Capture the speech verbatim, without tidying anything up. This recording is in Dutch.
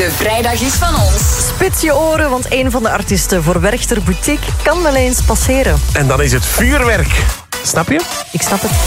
De vrijdag is van ons. Spits je oren, want een van de artiesten voor Werchter Boutique kan wel eens passeren. En dan is het vuurwerk. Snap je? Ik snap het.